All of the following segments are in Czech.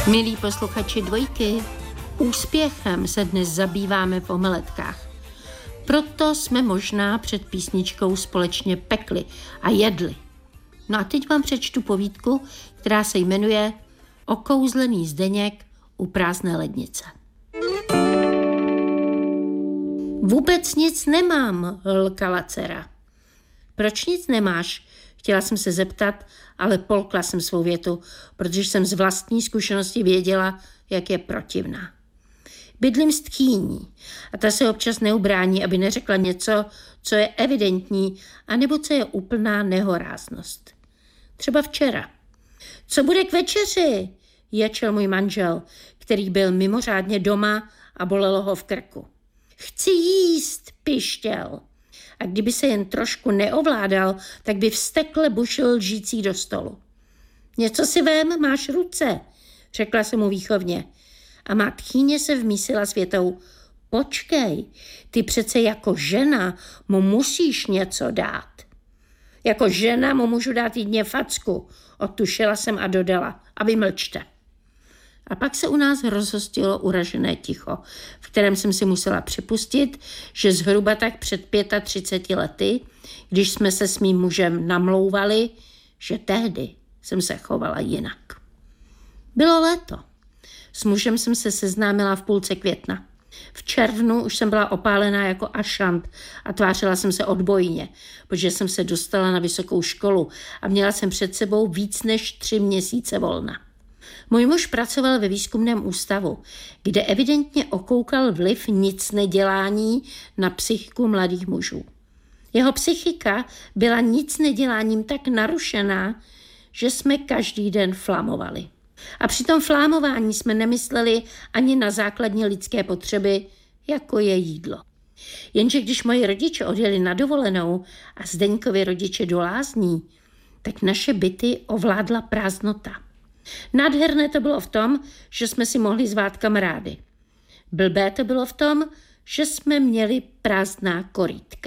Milí posluchači Dvojky, úspěchem se dnes zabýváme v omeletkách. Proto jsme možná před písničkou společně pekli a jedli. No a teď vám přečtu povídku, která se jmenuje Okouzlený Zdeněk u prázdné lednice. Vůbec nic nemám, lkala dcera. Proč nic nemáš? Chtěla jsem se zeptat, ale polkla jsem svou větu, protože jsem z vlastní zkušenosti věděla, jak je protivná. Bydlím s tchýní a ta se občas neubrání, aby neřekla něco, co je evidentní, anebo co je úplná nehoráznost. Třeba včera. Co bude k večeři? Ječel můj manžel, který byl mimořádně doma a bolelo ho v krku. Chci jíst, pištěl. A kdyby se jen trošku neovládal, tak by vztekle bušil lžící do stolu. Něco si vem, máš ruce, řekla jsem mu výchovně. A má tchýně se vmísila s větou, počkej, ty přece jako žena mu musíš něco dát. Jako žena mu můžu dát jedině facku, odtušila jsem a dodala, a vy mlčte. A pak se u nás rozhostilo uražené ticho, v kterém jsem si musela připustit, že zhruba tak před 35 lety, když jsme se s mým mužem namlouvali, že tehdy jsem se chovala jinak. Bylo léto. S mužem jsem se seznámila v půlce května. V červnu už jsem byla opálená jako ašant a tvářila jsem se odbojně, protože jsem se dostala na vysokou školu a měla jsem před sebou víc než 3 měsíce volna. Můj muž pracoval ve výzkumném ústavu, kde evidentně okoukal vliv nicnedělání na psychiku mladých mužů. Jeho psychika byla nicneděláním tak narušená, že jsme každý den flamovali. A při tom flámování jsme nemysleli ani na základní lidské potřeby, jako je jídlo. Jenže když moji rodiče odjeli na dovolenou a Zdeňkovi rodiče do lázní, tak naše byty ovládla prázdnota. Nádherné to bylo v tom, že jsme si mohli zvát kamarády. Blbé to bylo v tom, že jsme měli prázdná korýtka.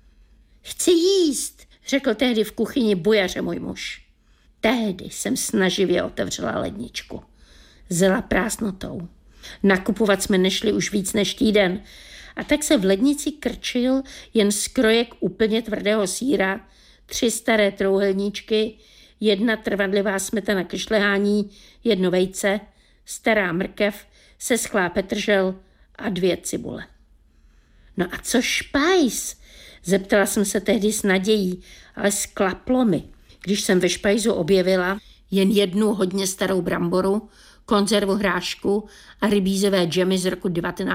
Chci jíst, řekl tehdy v kuchyni bujaře můj muž. Tehdy jsem snaživě otevřela ledničku. Zela prázdnotou. Nakupovat jsme nešli už víc než týden a tak se v lednici krčil jen skrojek úplně tvrdého sýra, 3 staré trouhelníčky, 1 trvanlivá smetana ke šlehání, 1 vejce, stará mrkev, seschlá petržel a 2 cibule. No a co špajs? Zeptala jsem se tehdy s nadějí, ale sklaplo mi, když jsem ve špajzu objevila jen 1 hodně starou bramboru, konzervu hrášku a rybízové džemy z roku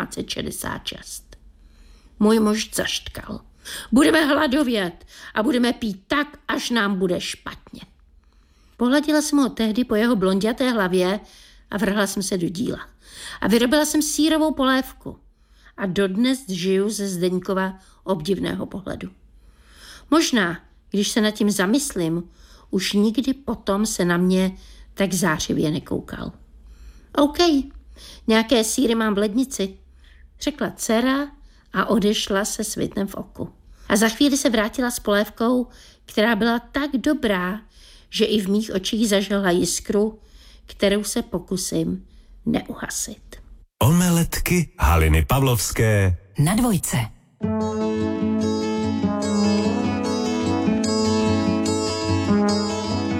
1966. Můj muž zaštkal. Budeme hladovět a budeme pít tak, až nám bude špatně. Pohladila jsem ho tehdy po jeho blonděté hlavě a vrhla jsem se do díla. A vyrobila jsem sýrovou polévku. A dodnes žiju ze Zdeňkova obdivného pohledu. Možná, když se nad tím zamyslím, už nikdy potom se na mě tak zářivě nekoukal. OK, nějaké sýry mám v lednici, řekla dcera a odešla se svitem v oku. A za chvíli se vrátila s polévkou, která byla tak dobrá, že i v mých očích zažila jiskru, kterou se pokusím neuhasit. Omeletky Haliny Pavlovské na Dvojce.